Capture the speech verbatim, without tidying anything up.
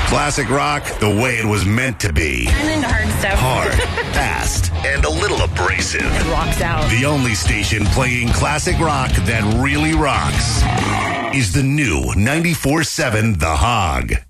Classic rock the way it was meant to be. I'm into hard stuff. Hard, fast, and a little abrasive. It rocks out. The only station playing classic rock that really rocks is the new ninety-four seven The Hog.